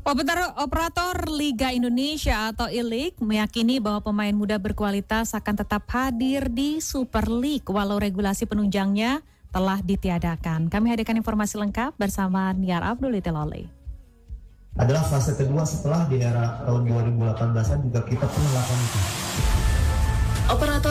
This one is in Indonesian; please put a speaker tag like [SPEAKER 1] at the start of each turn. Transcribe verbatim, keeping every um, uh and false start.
[SPEAKER 1] Operator, operator Liga Indonesia atau I-League meyakini bahwa pemain muda berkualitas akan tetap hadir di Super League walau regulasi penunjangnya telah ditiadakan. Kami hadirkan informasi lengkap bersama Niar Abdul Itilole.
[SPEAKER 2] Adalah fase kedua setelah di era tahun dua ribu delapan belas-an juga kita pernah lakukan itu.
[SPEAKER 3] Operator